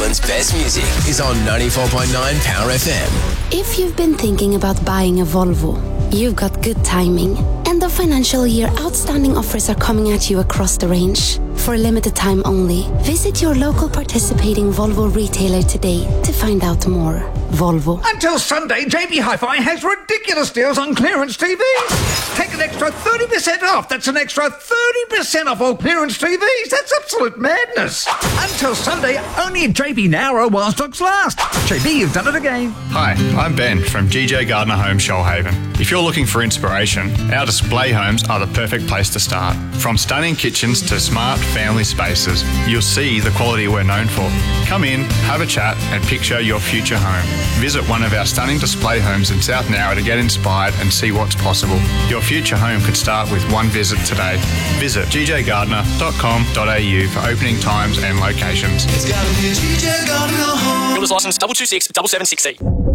Melbourne's best music is on 94.9 Power FM. If you've been thinking about buying a Volvo, you've got good timing. End of financial year outstanding offers are coming at you across the range. For a limited time only, visit your local participating Volvo retailer today to find out more. Volvo. Until Sunday, JB Hi-Fi has ridiculous deals on clearance TVs. Take an extra 30% off. That's an extra 30% off all clearance TVs. That's absolute madness. Until Sunday, only at JB Nowra while stocks last. JB, you've done it again. Hi, I'm Ben from GJ Gardner Homes Shoalhaven. If you're looking for inspiration, our display homes are the perfect place to start. From stunning kitchens to smart family spaces, you'll see the quality we're known for. Come in, have a chat and picture your future home. Visit one of our stunning display homes in South Nowra to get inspired and see what's possible. Your future home could start with one visit today. Visit gjgardner.com.au for opening times and locations. It's gotta be GJ Gardner Home. Builder's license 226 776C.